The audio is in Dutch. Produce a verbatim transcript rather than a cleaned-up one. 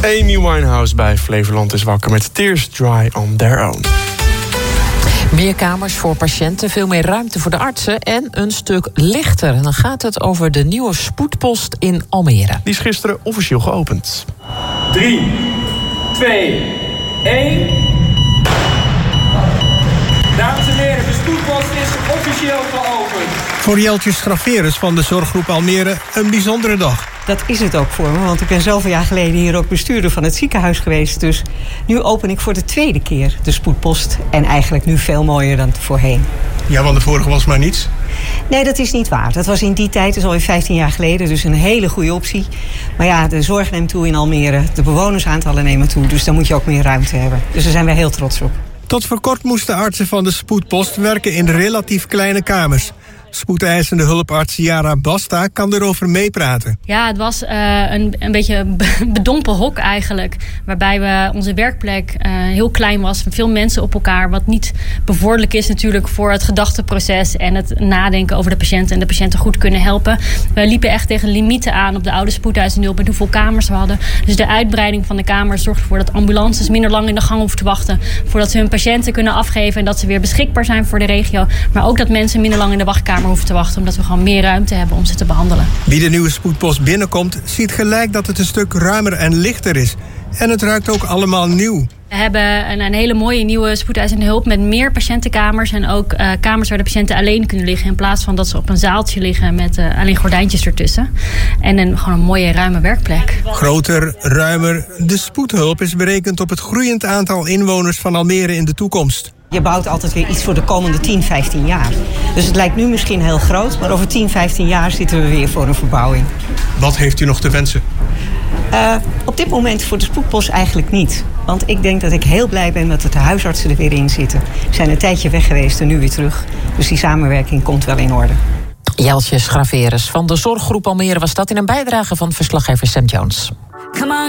Amy Winehouse bij Flevoland is wakker met Tears Dry on Their Own. Meer kamers voor patiënten, veel meer ruimte voor de artsen en een stuk lichter. En dan gaat het over de nieuwe spoedpost in Almere. Die is gisteren officieel geopend. drie, twee, één. Dames en heren, de spoedpost is officieel geopend. Voor Jeltje Schraveres van de Zorggroep Almere een bijzondere dag. Dat is het ook voor me, want ik ben zoveel jaar geleden hier ook bestuurder van het ziekenhuis geweest. Dus nu open ik voor de tweede keer de spoedpost. En eigenlijk nu veel mooier dan voorheen. Ja, want de vorige was maar niets. Nee, dat is niet waar. Dat was in die tijd, dat is alweer vijftien jaar geleden, dus een hele goede optie. Maar ja, de zorg neemt toe in Almere, de bewonersaantallen nemen toe. Dus dan moet je ook meer ruimte hebben. Dus daar zijn wij heel trots op. Tot voor kort moesten artsen van de spoedpost werken in relatief kleine kamers. Spoedeisende hulparts Jara Basta kan erover meepraten. Ja, het was uh, een, een beetje een bedompen hok eigenlijk. Waarbij we, onze werkplek uh, heel klein was. Veel mensen op elkaar. Wat niet bevorderlijk is natuurlijk voor het gedachteproces. En het nadenken over de patiënt en de patiënten goed kunnen helpen. We liepen echt tegen limieten aan op de oude spoedeisende hulp. Met hoeveel kamers we hadden. Dus de uitbreiding van de kamers zorgt ervoor dat ambulances minder lang in de gang hoeven te wachten. Voordat ze hun patiënten kunnen afgeven. En dat ze weer beschikbaar zijn voor de regio. Maar ook dat mensen minder lang in de wachtkamer hoeven te wachten, omdat we gewoon meer ruimte hebben om ze te behandelen. Wie de nieuwe spoedpost binnenkomt, ziet gelijk dat het een stuk ruimer en lichter is. En het ruikt ook allemaal nieuw. We hebben een, een hele mooie nieuwe spoedeisende hulp met meer patiëntenkamers en ook uh, kamers waar de patiënten alleen kunnen liggen in plaats van dat ze op een zaaltje liggen met uh, alleen gordijntjes ertussen. En een, gewoon een mooie ruime werkplek. Groter, ruimer. De spoedhulp is berekend op het groeiend aantal inwoners van Almere in de toekomst. Je bouwt altijd weer iets voor de komende tien, vijftien jaar. Dus het lijkt nu misschien heel groot, maar over tien, vijftien jaar zitten we weer voor een verbouwing. Wat heeft u nog te wensen? Uh, op dit moment voor de spoedpost eigenlijk niet. Want ik denk dat ik heel blij ben dat de huisartsen er weer in zitten. Ze zijn een tijdje weg geweest en nu weer terug. Dus die samenwerking komt wel in orde. Jeltje Schraveres van de Zorggroep Almere was dat in een bijdrage van verslaggever Sam Jones.